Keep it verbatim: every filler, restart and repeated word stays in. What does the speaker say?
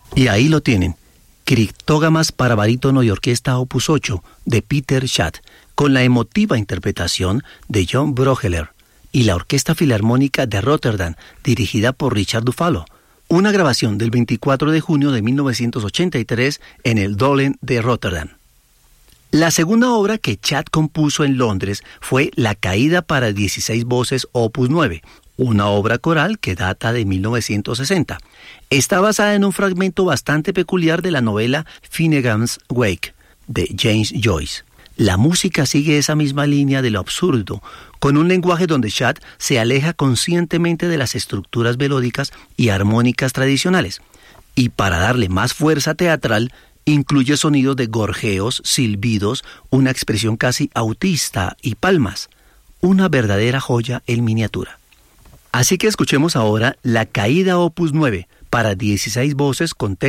Y ahí lo tienen, Criptógamas para barítono y orquesta opus ocho de Peter Schadt, con la emotiva interpretación de John Brogeler, y la Orquesta Filarmónica de Rotterdam, dirigida por Richard Dufalo. Una grabación del veinticuatro de junio de mil novecientos ochenta y tres en el Dolen de Rotterdam. La segunda obra que Schadt compuso en Londres fue La Caída para dieciséis voces opus nueve, una obra coral que data de mil novecientos sesenta. Está basada en un fragmento bastante peculiar de la novela Finnegans Wake de James Joyce. La música sigue esa misma línea de lo absurdo, con un lenguaje donde Schadt se aleja conscientemente de las estructuras melódicas y armónicas tradicionales, y para darle más fuerza teatral, incluye sonidos de gorjeos, silbidos, una expresión casi autista y palmas. Una verdadera joya en miniatura. Así que escuchemos ahora La Caída opus nueve para dieciséis voces con